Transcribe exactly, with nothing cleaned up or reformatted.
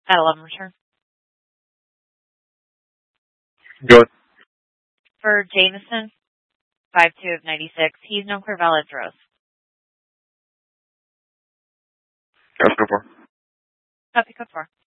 At eleven return. Go ahead. For Jameson, five two of ninety-six. He's no clear valid throws. That's go far. Copy code four.